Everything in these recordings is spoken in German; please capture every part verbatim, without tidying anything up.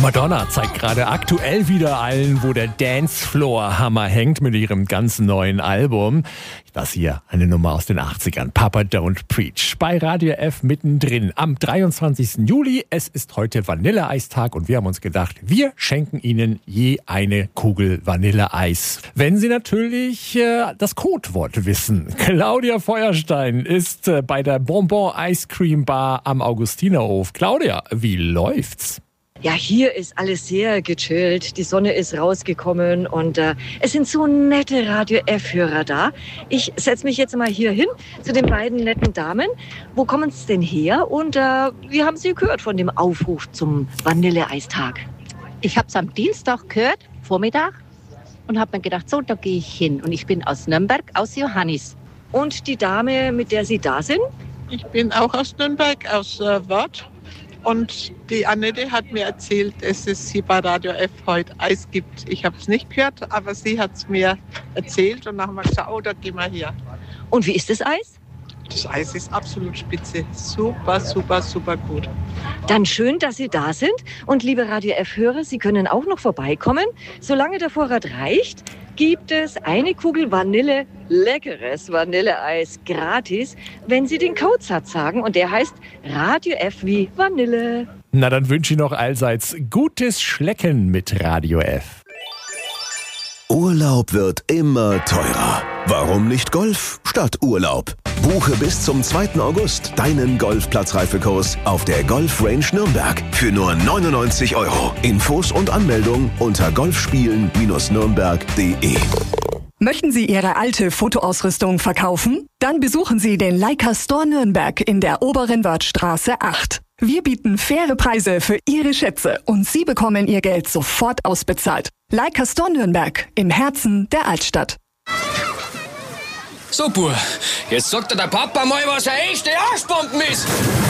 Madonna zeigt gerade aktuell wieder allen, wo der Dancefloor-Hammer hängt mit ihrem ganz neuen Album. Das hier, eine Nummer aus den achtzigern. Papa Don't Preach. Bei Radio F mittendrin am dreiundzwanzigsten Juli. Es ist heute Vanilleeistag und wir haben uns gedacht, wir schenken Ihnen je eine Kugel Vanilleeis. Wenn Sie natürlich äh, das Codewort wissen. Claudia Feuerstein ist äh, bei der Bonbon Ice Cream Bar am Augustinerhof. Claudia, wie läuft's? Ja, hier ist alles sehr gechillt. Die Sonne ist rausgekommen und äh, es sind so nette Radio F-Hörer da. Ich setze mich jetzt mal hier hin zu den beiden netten Damen. Wo kommen Sie denn her und äh, wie haben Sie gehört von dem Aufruf zum Vanilleeistag? Ich habe es am Dienstag gehört, Vormittag, und habe mir gedacht, so, da gehe ich hin. Und ich bin aus Nürnberg, aus Johannis. Und die Dame, mit der Sie da sind? Ich bin auch aus Nürnberg, aus äh, Wörth. Und die Annette hat mir erzählt, dass es hier bei Radio F heute Eis gibt. Ich habe es nicht gehört, aber sie hat es mir erzählt und dann haben wir gesagt, oh, da gehen wir hier. Und wie ist das Eis? Das Eis ist absolut spitze. Super, super, super gut. Dann schön, dass Sie da sind. Und liebe Radio F-Hörer, Sie können auch noch vorbeikommen. Solange der Vorrat reicht, gibt es eine Kugel Vanille, leckeres Vanilleeis gratis, wenn Sie den Codesatz sagen. Und der heißt Radio F wie Vanille. Na, dann wünsche ich noch allseits gutes Schlecken mit Radio F. Urlaub wird immer teurer. Warum nicht Golf statt Urlaub? Buche bis zum zweiten August deinen Golfplatzreifekurs auf der Golf Range Nürnberg für nur neunundneunzig Euro. Infos und Anmeldung unter golfspielen nürnberg punkt de. Möchten Sie Ihre alte Fotoausrüstung verkaufen? Dann besuchen Sie den Leica Store Nürnberg in der Oberen Wörthstraße acht. Wir bieten faire Preise für Ihre Schätze und Sie bekommen Ihr Geld sofort ausbezahlt. Leica Store Nürnberg im Herzen der Altstadt. So, Bub, jetzt sagt dir der Papa mal, was eine echte Arschbomben ist.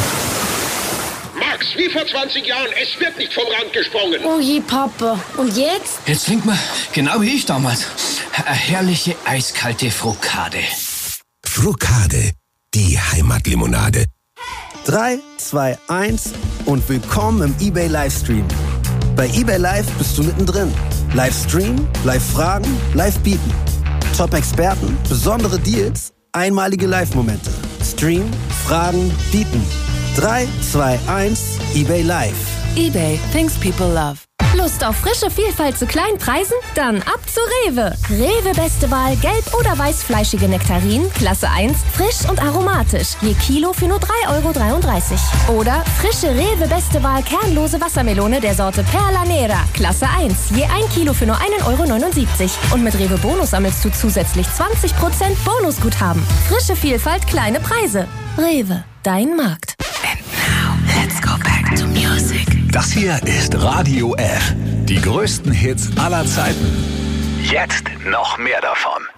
Max, wie vor zwanzig Jahren, es wird nicht vom Rand gesprungen. Oh je, Papa. Und jetzt? Jetzt trinkt man, genau wie ich damals, eine herrliche eiskalte Frukade. Frukade, die Heimatlimonade. drei, zwei, eins und willkommen im eBay Livestream. Bei eBay Live bist du mittendrin. Livestream, Live-Fragen, Live-Bieten. Top-Experten, besondere Deals, einmalige Live-Momente. Stream, Fragen, Bieten. drei, zwei, eins, eBay Live. eBay, things people love. Lust auf frische Vielfalt zu kleinen Preisen? Dann ab zu Rewe. Rewe beste Wahl, gelb- oder weißfleischige Nektarinen, Klasse eins, frisch und aromatisch. Je Kilo für nur drei Euro dreiunddreißig. Oder frische Rewe beste Wahl, kernlose Wassermelone der Sorte Perla Nera, Klasse eins. Je ein Kilo für nur ein Euro neunundsiebzig. Und mit Rewe Bonus sammelst du zusätzlich zwanzig Prozent Bonusguthaben. Frische Vielfalt, kleine Preise. Rewe, dein Markt. And now, let's go back to music. Das hier ist Radio F. Die größten Hits aller Zeiten. Jetzt noch mehr davon.